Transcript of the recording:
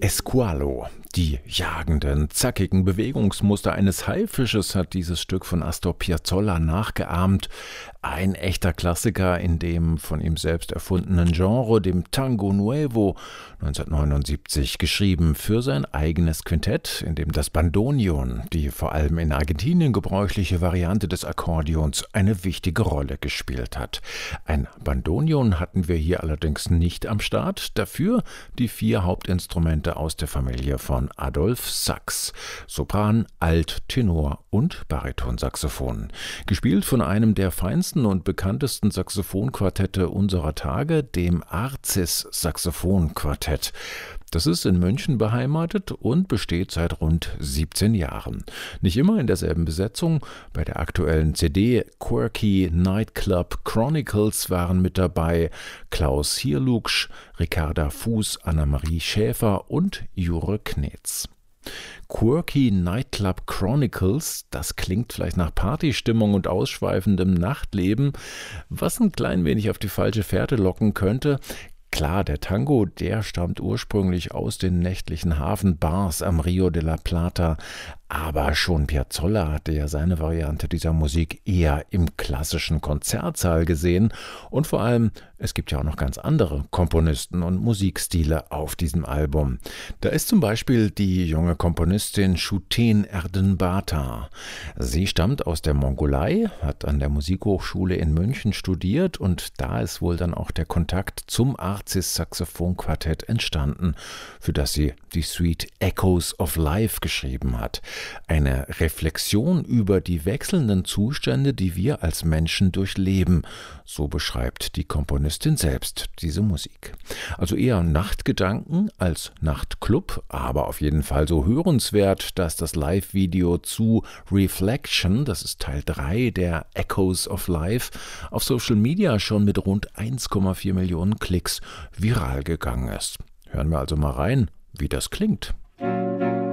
Squalo. Die jagenden, zackigen Bewegungsmuster eines Haifisches hat dieses Stück von Astor Piazzolla nachgeahmt. Ein echter Klassiker in dem von ihm selbst erfundenen Genre, dem Tango Nuevo, 1979 geschrieben für sein eigenes Quintett, in dem das Bandoneon, die vor allem in Argentinien gebräuchliche Variante des Akkordeons, eine wichtige Rolle gespielt hat. Ein Bandoneon hatten wir hier allerdings nicht am Start, dafür die 4 Hauptinstrumente aus der Familie von Adolphe Sax: Sopran, Alt, Tenor und Baritonsaxophon. Gespielt von einem der feinsten und bekanntesten Saxophonquartette unserer Tage, dem Arcis Saxophonquartett. Das ist in München beheimatet und besteht seit rund 17 Jahren. Nicht immer in derselben Besetzung. Bei der aktuellen CD Quirky Nightclub Chronicles waren mit dabei Klaus Hierluksch, Ricarda Fuß, Annemarie Schäfer und Jure Knetz. Quirky Nightclub Chronicles, das klingt vielleicht nach Partystimmung und ausschweifendem Nachtleben, was ein klein wenig auf die falsche Fährte locken könnte. Klar, der Tango, der stammt ursprünglich aus den nächtlichen Hafenbars am Rio de la Plata, aber schon Piazzolla hatte ja seine Variante dieser Musik eher im klassischen Konzertsaal gesehen und vor allem, es gibt ja auch noch ganz andere Komponisten und Musikstile auf diesem Album. Da ist zum Beispiel die junge Komponistin Shooten Erdenbata. Sie stammt aus der Mongolei, hat an der Musikhochschule in München studiert und da ist wohl dann auch der Kontakt zum Arcis Saxophonquartett entstanden, für das sie die Suite Echoes of Life geschrieben hat. Eine Reflexion über die wechselnden Zustände, die wir als Menschen durchleben. So beschreibt die Komponistin selbst diese Musik. Also eher Nachtgedanken als Nachtclub, aber auf jeden Fall so hörenswert, dass das Live-Video zu Reflection, das ist Teil 3 der Echoes of Life, auf Social Media schon mit rund 1,4 Millionen Klicks viral gegangen ist. Hören wir also mal rein, wie das klingt.